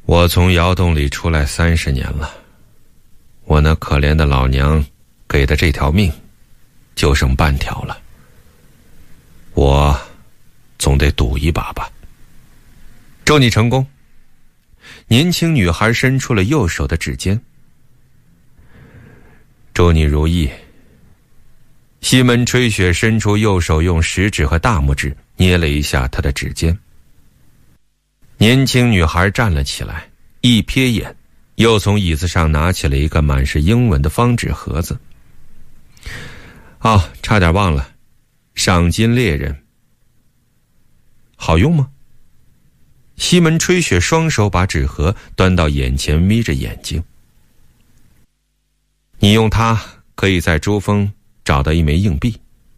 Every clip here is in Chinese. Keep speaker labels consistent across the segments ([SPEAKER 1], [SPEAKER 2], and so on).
[SPEAKER 1] 我从窑洞里出来30年了，我那可怜的老娘给的这条命就剩半条了，我总得赌一把吧。祝你成功。年轻女孩伸出了右手的指尖。祝你如意。西门吹雪伸出右手，用食指和大拇指捏了一下她的指尖。年轻女孩站了起来，一瞥眼，又从椅子上拿起了一个满是英文的方纸盒子。差点忘了，赏金猎人。好用吗？西门吹雪双手把纸盒端到眼前，眯着眼睛。你用它可以在珠峰找到1枚硬币。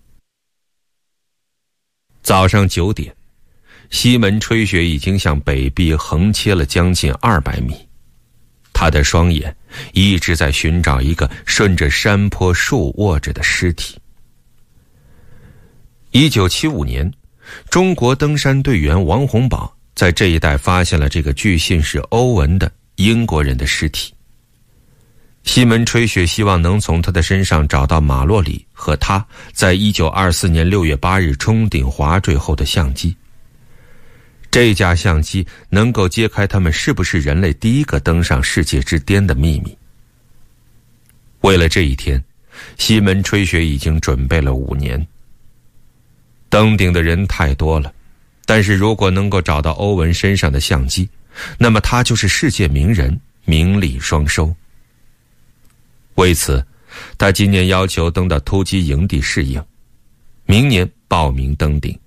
[SPEAKER 1] 早上9点，西门吹雪已经向北壁横切了将近200米，他的双眼一直在寻找一个顺着山坡竖卧着的尸体。1975年，中国登山队员王洪宝在这一带发现了这个据信是欧文的英国人的尸体。西门吹雪希望能从他的身上找到马洛里和他在1924年6月8日冲顶滑坠后的相机。这架相机能够揭开他们是不是人类第一个登上世界之巅的秘密。为了这一天，西门吹雪已经准备了5年。登顶的人太多了，但是如果能够找到欧文身上的相机，那么他就是世界名人，名利双收。为此，他今年要求登到突击营地适应，明年报名登顶。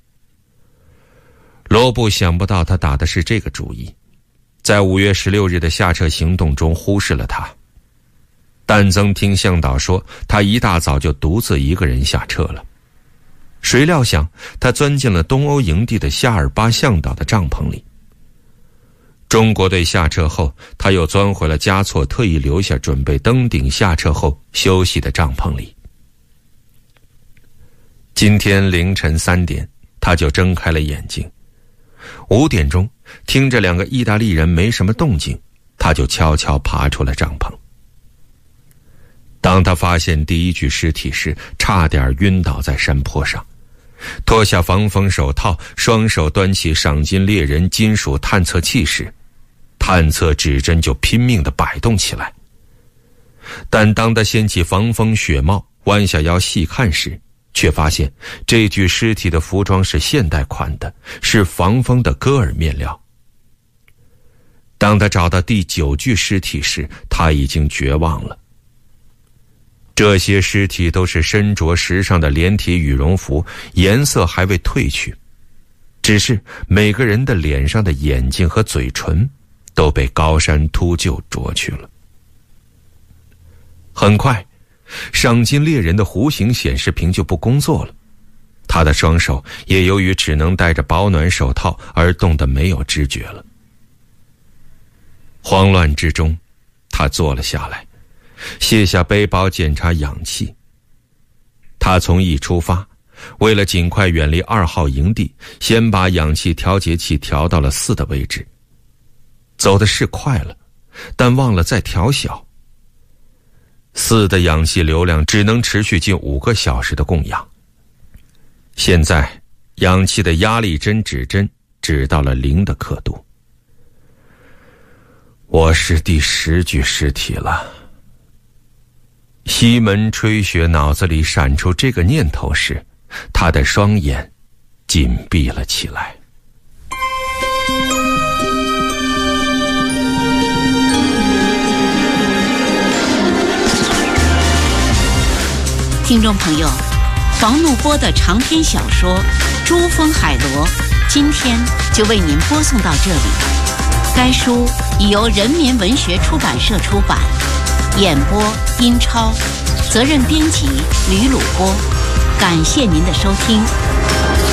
[SPEAKER 1] 罗布想不到他打的是这个主意，在5月16日的下撤行动中忽视了他。但曾听向导说，他一大早就独自一个人下撤了。谁料想他钻进了东欧营地的夏尔巴向导的帐篷里。中国队下撤后，他又钻回了加措特意留下准备登顶下撤后休息的帐篷里。今天凌晨3点，他就睁开了眼睛。5点钟，听着2个意大利人没什么动静，他就悄悄爬出了帐篷。当他发现第一具尸体时，差点晕倒在山坡上。脱下防风手套，双手端起赏金猎人金属探测器时，探测指针就拼命地摆动起来。但当他掀起防风雪帽，弯下腰细看时，却发现这具尸体的服装是现代款的，是防风的戈尔面料。当他找到第9具尸体时，他已经绝望了。这些尸体都是身着时尚的连体羽绒服，颜色还未褪去，只是每个人的脸上的眼睛和嘴唇都被高山秃鹫啄去了。很快，赏金猎人的弧形显示屏就不工作了，他的双手也由于只能戴着保暖手套而冻得没有知觉了。慌乱之中，他坐了下来，卸下背包检查氧气。他从1出发，为了尽快远离2号营地，先把氧气调节器调到了4的位置。走的是快了，但忘了再调小。4的氧气流量只能持续近5个小时的供氧。现在氧气的压力针指针指到了0的刻度。我是第10具尸体了。西门吹雪脑子里闪出这个念头时，他的双眼紧闭了起来。
[SPEAKER 2] 听众朋友，房怒波的长篇小说《珠峰海螺》今天就为您播送到这里。该书已由人民文学出版社出版，演播殷超，责任编辑吕鲁波。感谢您的收听。